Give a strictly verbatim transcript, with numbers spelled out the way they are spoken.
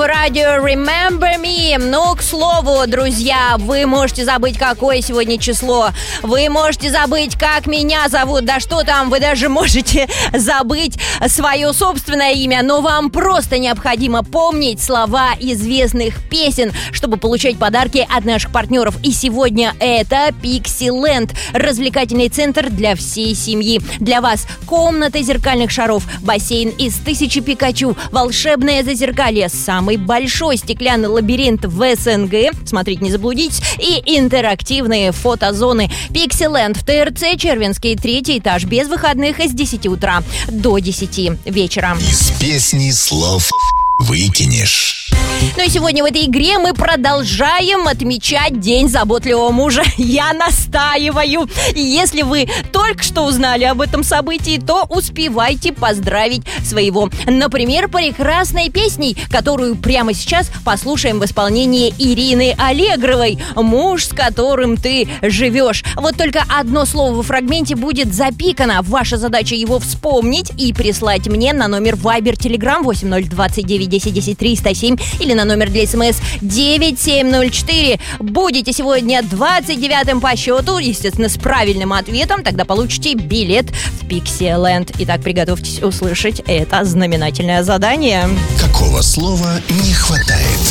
радио Remember Me. Ну, к слову, друзья, вы можете забыть, какое сегодня число. Вы можете забыть, как меня зовут. Да что там, вы даже можете забыть свое собственное имя. Но вам просто необходимо помнить слова известных песен, чтобы получать подарки от наших партнеров. И сегодня это Pixieland, развлекательный центр для всей семьи. Для вас комната зеркальных шаров, бассейн из тысячи Пикачу, волшебное зазеркалье, самый большой стеклянный лабиринт в СНГ, смотрите, не заблудитесь, и интерактивные фотозоны. Pixieland в ТРЦ Червинский, третий этаж, без выходных с десяти утра до десяти вечера. Из песни слов выкинешь. Ну и сегодня в этой игре мы продолжаем отмечать День заботливого мужа. Я настаиваю. И если вы только что узнали об этом событии, то успевайте поздравить своего. Например, прекрасной песней, которую прямо сейчас послушаем в исполнении Ирины Аллегровой. «Муж, с которым ты живешь». Вот только одно слово во фрагменте будет запикано. Ваша задача его вспомнить и прислать мне на номер Viber Telegram восемь ноль двадцать девять десять десять триста семь или на номер для СМС девять семь ноль четыре. Будете сегодня двадцать девятым по счету, естественно, с правильным ответом, тогда получите билет в Pixieland. Итак, приготовьтесь услышать это знаменательное задание. Какого слова не хватает?